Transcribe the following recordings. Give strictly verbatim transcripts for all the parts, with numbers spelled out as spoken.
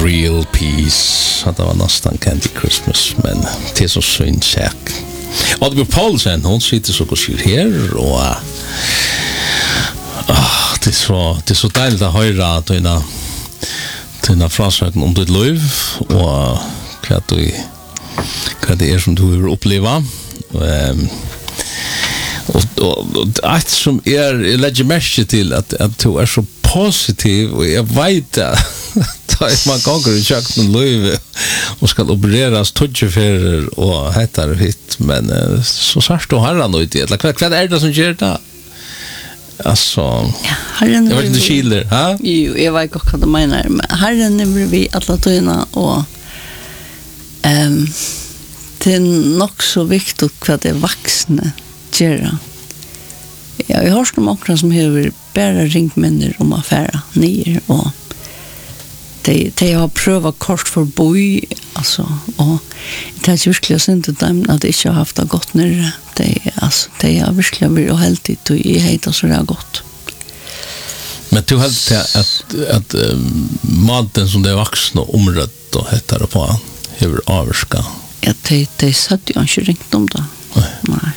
Real Peace. Det var nästan Candy Christmas, men det är så synd säk. Oddbjörn Paulsen, hon sitter så och syr här och ah, det är så det är så deiligt att höra dina dina frasöken om ditt liv och vad du vad det är som du vill uppleva. Um, och och, och allt som är jag lägger märke till att att du är så positiv och jag vet att tar man gånger i köknen liv och ska opereras touchfärger och heter hit men så sagt då har han då inte eller vad är det som gör det alltså ja herren jag vet inte skiller ha jo jag vet också vad du menar men herren är vi alla tyna och ehm det är nog så viktigt vad det vuxna gör. Ja, jag har så många som har bara ringt människor om affärer ner och de, de har prövat kort för boj alltså, och det är verkligen synd att de att de inte har haft det gott nere. De, alltså, de har verkligen varit heldigt och i hejt och så det gott. Men du helt att, att, att um, maten som det är vuxna omrött och heter det på hur avska. Ja, de, de satt ju inte ringt om det. Nej. Nej.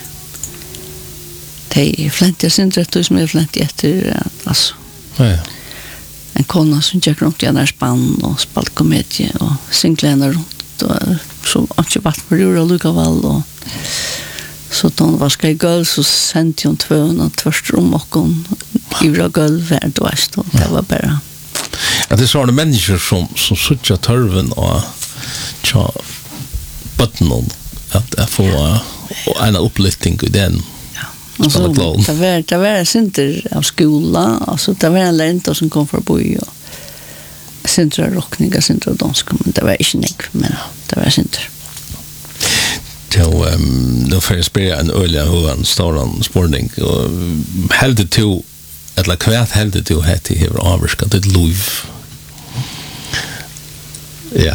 De fläntiga syndret som är fläntiga efter alltså. Ja. En kona som gick runt i en spann och spalt komedie och synglade runt och så inte varit på rura lukka väl och så då hon vaskade i gulv så sände hon tvåna tvärst om och hon ivra gulv värd och det var bara ja, det är sådana människor som, som suttjar törven och tja bötten att, att få och en upplyftning i den. Och så det var det var center av skola alltså det var en lärare som kom för boj och center av rockningar center av dans men det var inte nek men det var center. Så um, då får jag spela en öliga hur en stor spårning och helde to eller kvart helde to hette hever avskat ett liv. Ja.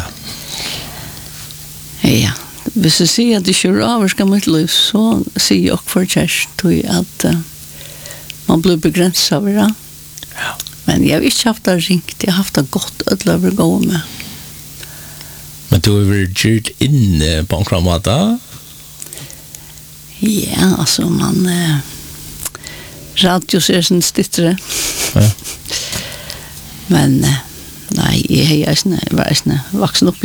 Ja. Hvis jeg sier at det ikke er avvarska mitt liv, så sier jeg også for kjærst at uh, man blir begrenset av det. Ja. Men jeg har ikke haft det ringt, jeg har haft det godt ødelig å gå med. Men du har vært gjort inne på en kramata? Ja, altså man uh, radios er sin stittere. Ja. Men uh, nei, jeg, jeg, jeg var voksen opp